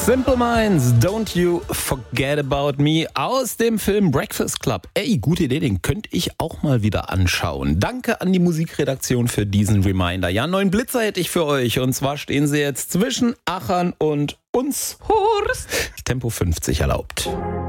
Simple Minds, Don't You Forget About Me aus dem Film Breakfast Club. Ey, gute Idee, den könnte ich auch mal wieder anschauen. Danke an die Musikredaktion für diesen Reminder. Ja, 9 Blitzer hätte ich für euch. Und zwar stehen sie jetzt zwischen Achern und uns. Horst. Tempo 50 erlaubt.